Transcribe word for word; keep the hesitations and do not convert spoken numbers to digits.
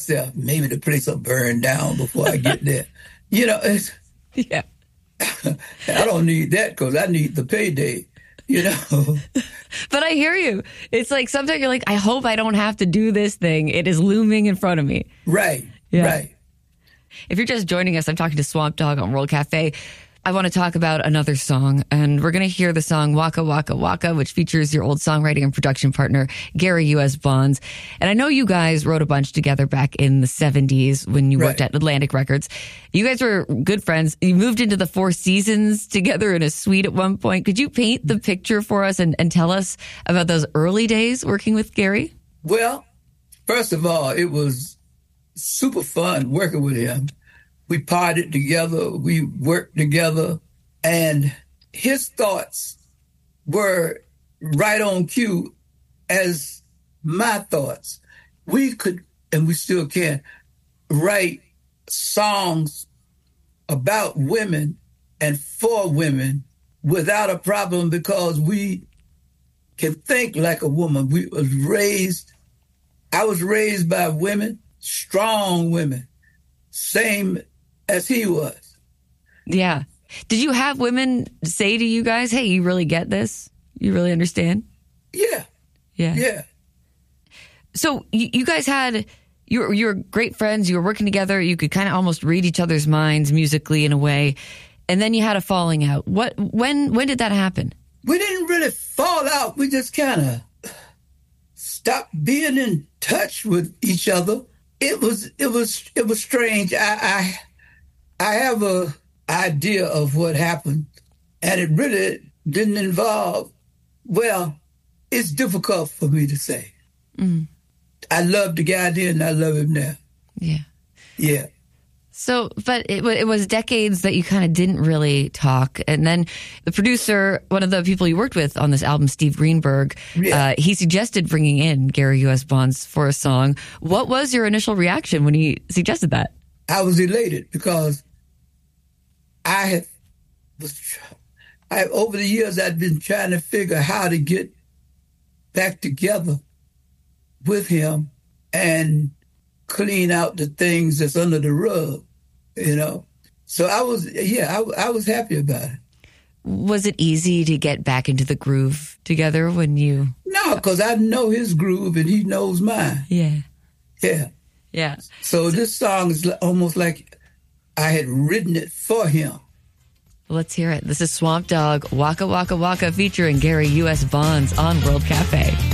myself, maybe the place will burn down before I get there. You know, it's, Yeah. I don't need that because I need the payday, you know. But I hear you. It's like sometimes you're like, I hope I don't have to do this thing. It is looming in front of me. Right, Yeah. right. If you're just joining us, I'm talking to Swamp Dogg on World Cafe. I want to talk about another song, and we're going to hear the song Waka Waka Waka, which features your old songwriting and production partner, Gary U S. Bonds. And I know you guys wrote a bunch together back in the seventies when you worked Right. at Atlantic Records. You guys were good friends. You moved into the Four Seasons together in a suite at one point. Could you paint the picture for us and, and tell us about those early days working with Gary? Well, first of all, it was super fun working with him. We partied together, we worked together, and his thoughts were right on cue as my thoughts. We could, and we still can, write songs about women and for women without a problem because we can think like a woman. We was raised, I was raised by women, strong women, same as he was. Yeah. Did you have women say to you guys, hey, you really get this? You really understand? Yeah, Yeah. yeah. So you, you guys had, you were, you were great friends. You were working together. You could kind of almost read each other's minds musically in a way. And then you had a falling out. What, when, when did that happen? We didn't really fall out. We just kind of stopped being in touch with each other. It was, it was, it was strange. I, I, I have a idea of what happened, and it really didn't involve, well, it's difficult for me to say. Mm. I loved the guy then, and I love him now. Yeah. Yeah. So, but it, wa- it was decades that you kind of didn't really talk. And then the producer, one of the people you worked with on this album, Steve Greenberg, Yeah. uh, he suggested bringing in Gary U S. Bonds for a song. What was your initial reaction when he suggested that? I was elated because I had was I over the years I'd been trying to figure how to get back together with him and clean out the things that's under the rug, you know. So I was, yeah, I, I was happy about it. Was it easy to get back into the groove together when you? No, because I know his groove and he knows mine. Yeah. Yeah. Yeah. So this song is li- almost like I had written it for him. Let's hear it. This is Swamp Dogg, Waka Waka Waka, featuring Gary U S. Bonds on World Cafe.